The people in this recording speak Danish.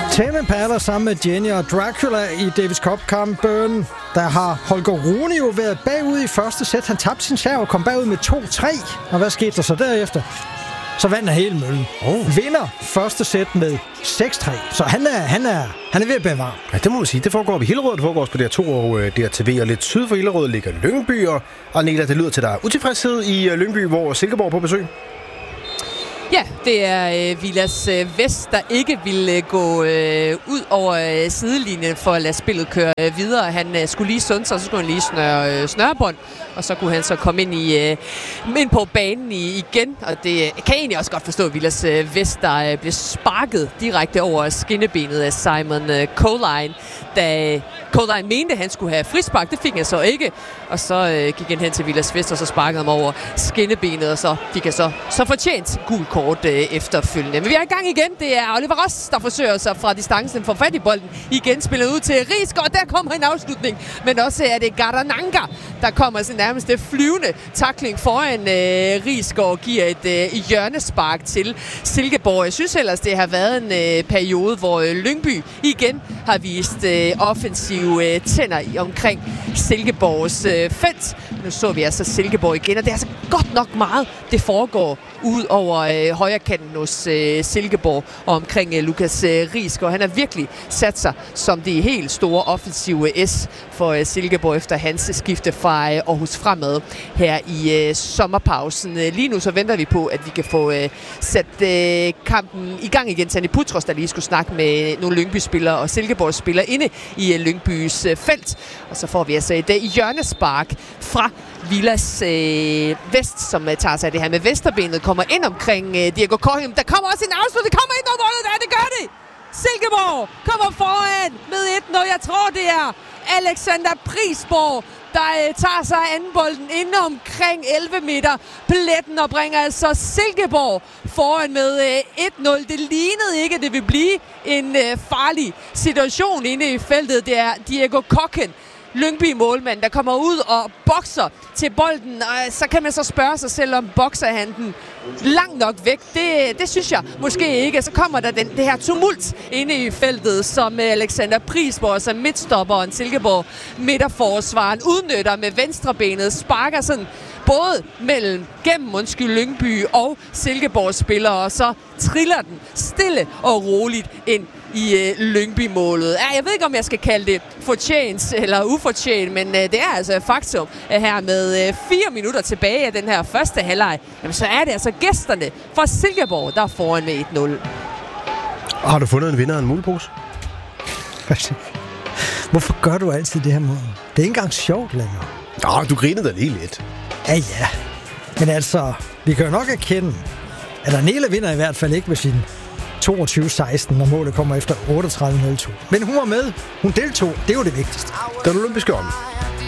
Tame Impala sammen med Jenny og Dracula i Davis Cup-kampen. Der har Holger Rune jo været bagud i første sæt. Han tabte sin serv og kom bagud med 2-3. Og hvad skete der så derefter? Så vandt han hele møllen. Vinder første sæt med 6-3. Så han er ved at bevare. Ja, det må man sige. Det foregår ved Hillerød. Det foregår også på DR2 og DRTV. Og lidt syd for Hillerød ligger Lyngby. Og Nela, det lyder til, der er utilfredshed i Lyngby, hvor Silkeborg på besøg. Ja, det er Vilas Vest, der ikke ville gå ud over sidelinjen for at lade spillet køre videre. Han skulle lige sunde sig, så skulle han lige snørebånd, og så kunne han så komme ind på banen igen. Og det kan jeg egentlig også godt forstå, Vilas Vest, der blev sparket direkte over skinnebenet af Simon Coline, da Coline mente, at han skulle have frispark. Det fik han så ikke, og så gik han hen til Vilas Vest, og så sparkede ham over skinnebenet, og så fik han så fortjent gul kort efterfølgende. Men vi er i gang igen. Det er Oliver Ross, der forsøger sig fra distancen for fat i bolden. Igen spillet ud til Riesgaard, og der kommer en afslutning. Men også er det Gardananga, der kommer sådan nærmest det flyvende tackling foran Riesgaard, giver et hjørnespark til Silkeborg. Jeg synes ellers, det har været en periode, hvor Lyngby igen har vist offensive tænder omkring Silkeborgs felt. Nu så vi altså Silkeborg igen, og det er altså godt nok meget, det foregår ud over højrekanten hos Silkeborg og omkring Lukas Riesgaard. Han har virkelig sat sig som det helt store offensive S for Silkeborg efter hans skifte fra Aarhus Fremad her i sommerpausen. Lige nu så venter vi på, at vi kan få sat kampen i gang igen. Sandy Putros, der lige skulle snakke med nogle Lyngby-spillere og Silkeborg-spillere inde i Lyngbys felt. Og så får vi altså et hjørnespark fra Vilas Vest, som tager sig af det her med Vesterbenet, kommer ind omkring Diego Corhim. Der kommer også en afslutning, det kommer ind over målet, det gør det! Silkeborg kommer foran med 1-0. Jeg tror, det er Alexander Prisborg, der tager sig af andenbolden inde omkring 11 meter pletten og bringer altså Silkeborg foran med 1-0. Det lignede ikke, at det vil blive en farlig situation inde i feltet. Det er Diego Kokken, Lyngby-målmand, der kommer ud og bokser til bolden, og så kan man så spørge sig selv, om bokser han den langt nok væk. Det synes jeg måske ikke. Så kommer der det her tumult inde i feltet, som Alexander Prisborg, som midtstopperen, Silkeborg midterforsvaren, udnytter med venstrebenet, sparker sådan både gennem Lyngby og Silkeborgs spillere, og så triller den stille og roligt ind i Lyngby-målet. Jeg ved ikke, om jeg skal kalde det fortjent eller ufortjent, men det er altså et faktum, at her med 4 minutter tilbage af den her første halvleg, jamen så er det altså gæsterne fra Silkeborg, der er foran med 1-0. Har du fundet en vinder af en mulepose? Hvorfor gør du altid det her måde? Det er ikke engang sjovt længere. Nå, du grinede da lige lidt. Ja. Men altså, vi kan jo nok erkende, at Daniela vinder i hvert fald ikke med sin 22-16, når målet kommer efter 38-02. Men hun var med. Hun deltog. Det er jo det vigtigste. Den olympiske ånd.